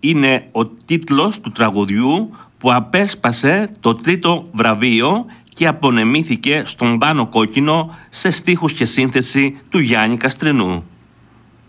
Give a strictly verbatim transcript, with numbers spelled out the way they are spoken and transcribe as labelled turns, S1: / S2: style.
S1: είναι ο τίτλος του τραγουδιού που απέσπασε το τρίτο βραβείο και απονεμήθηκε στον Πάνο Κόκκινο σε στίχους και σύνθεση του Γιάννη Καστρινού.